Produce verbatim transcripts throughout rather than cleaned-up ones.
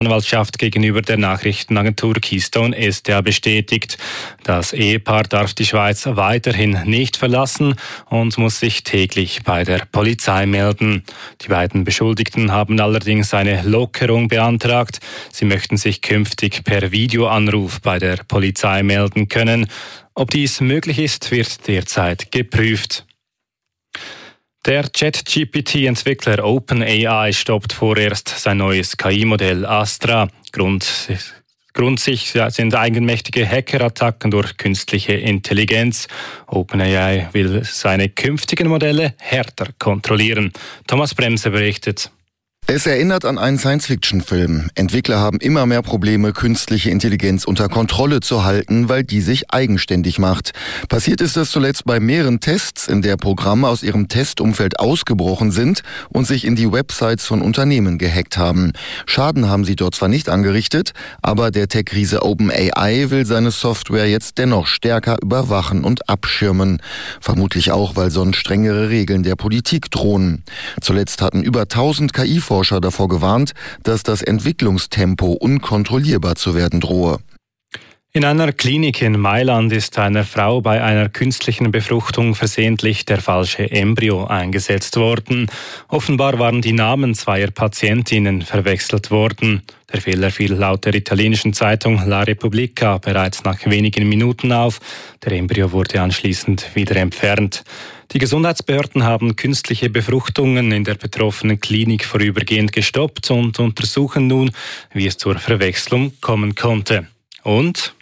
Anwaltschaft gegenüber der Nachrichtenagentur Keystone S D A bestätigt. Das Ehepaar darf die Schweiz weiterhin nicht verlassen und muss sich täglich bei der Polizei melden. Die beiden Beschuldigten haben allerdings eine Lockerung beantragt. Sie möchten sich künftig per Videoanruf bei der Polizei melden können. Ob dies möglich ist, wird derzeit geprüft. Der ChatGPT T-Entwickler OpenAI stoppt vorerst sein neues K I-Modell Astra. Grund, Grund sich sind eigenmächtige Hackerattacken durch künstliche Intelligenz. OpenAI will seine künftigen Modelle härter kontrollieren. Thomas Bremse berichtet. Es erinnert an einen Science-Fiction-Film. Entwickler haben immer mehr Probleme, künstliche Intelligenz unter Kontrolle zu halten, weil die sich eigenständig macht. Passiert ist das zuletzt bei mehreren Tests, in der Programme aus ihrem Testumfeld ausgebrochen sind und sich in die Websites von Unternehmen gehackt haben. Schaden haben sie dort zwar nicht angerichtet, aber der Tech-Riese OpenAI will seine Software jetzt dennoch stärker überwachen und abschirmen. Vermutlich auch, weil sonst strengere Regeln der Politik drohen. Zuletzt hatten über tausend K I-Forscher davor gewarnt, dass das Entwicklungstempo unkontrollierbar zu werden drohe. In einer Klinik in Mailand ist einer Frau bei einer künstlichen Befruchtung versehentlich der falsche Embryo eingesetzt worden. Offenbar waren die Namen zweier Patientinnen verwechselt worden. Der Fehler fiel laut der italienischen Zeitung La Repubblica bereits nach wenigen Minuten auf. Der Embryo wurde anschließend wieder entfernt. Die Gesundheitsbehörden haben künstliche Befruchtungen in der betroffenen Klinik vorübergehend gestoppt und untersuchen nun, wie es zur Verwechslung kommen konnte. Und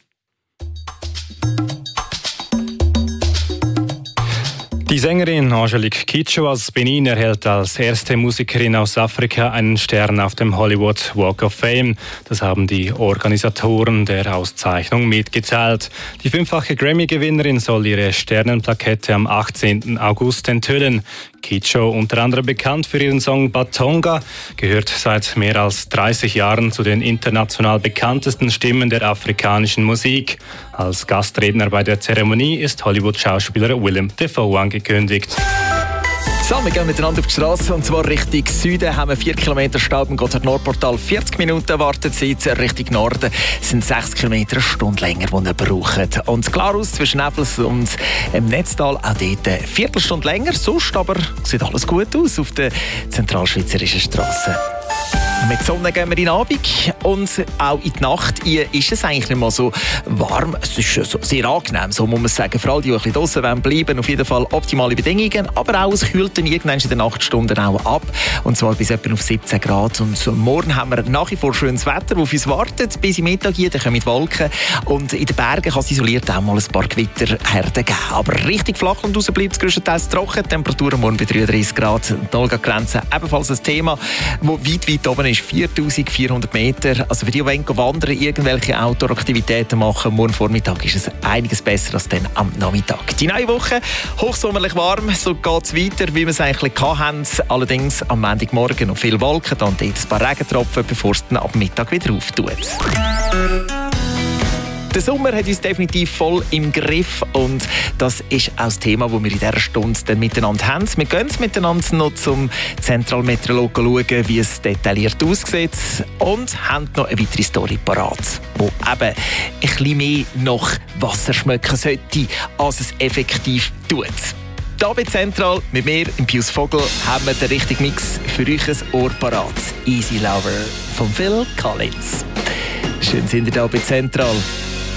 die Sängerin Angelique Kidjo aus Benin erhält als erste Musikerin aus Afrika einen Stern auf dem Hollywood Walk of Fame. Das haben die Organisatoren der Auszeichnung mitgeteilt. Die fünffache Grammy-Gewinnerin soll ihre Sternenplakette am achtzehnten August enthüllen. Kidjo, unter anderem bekannt für ihren Song Batonga, gehört seit mehr als dreißig Jahren zu den international bekanntesten Stimmen der afrikanischen Musik. Als Gastredner bei der Zeremonie ist Hollywood-Schauspieler Willem Dafoe angekündigt. So, wir gehen miteinander auf die Straße und zwar Richtung Süden haben wir vier Kilometer Stau im Gotthard-Nord-Portal, vierzig Minuten Wartezeit. Richtung Norden sind sechs Kilometer eine Stunde länger, die ihr braucht. Und klar aus zwischen Näpfels und im Netztal auch dort eine Viertelstunde länger. Sonst aber sieht alles gut aus auf der zentralschweizerischen Straße. Mit Sonne gehen wir in den Abend und auch in die Nacht ist es eigentlich nicht mal so warm. Es ist so sehr angenehm, so muss man sagen. Vor allem die, die ein bisschen draussen bleiben wollen, auf jeden Fall optimale Bedingungen. Aber auch, es kühlt dann irgendwann in den Nachtstunden auch ab. Und zwar bis etwa auf siebzehn Grad. Und morgen haben wir nach wie vor schönes Wetter, das auf uns wartet. Bis im Mittag hier, dann kommen die Wolken. Und in den Bergen kann es isoliert auch mal ein paar Gewitterherden geben. Aber richtig flach und raus bleibt es größtenteils trocken. Die Temperaturen morgen bei dreiunddreißig Grad. Die Olga-Grenze ebenfalls ein Thema, das weit, weit oben ist. viertausendvierhundert Meter. Also für die, die wandern, irgendwelche Outdoor-Aktivitäten machen, morgen Vormittag ist es einiges besser als dann am Nachmittag. Die neue Woche, hochsommerlich warm, so geht es weiter, wie wir es eigentlich hatten. Allerdings am Montagmorgen noch viel Wolken, dann dort ein paar Regentropfen, bevor es dann ab Mittag wieder auftut. Der Sommer hat uns definitiv voll im Griff und das ist auch das Thema, das wir in dieser Stunde dann miteinander haben. Wir gehen miteinander noch zum Zentralmeteorologen schauen, wie es detailliert aussieht und haben noch eine weitere Story parat, die eben ein bisschen mehr nach Wasser schmecken sollte, als es effektiv tut. Hier bei Zentral mit mir, im Pius Vogel, haben wir den richtigen Mix für euch ein Ohr parat. Easy Lover von Phil Collins. Schön sind ihr hier bei Zentral.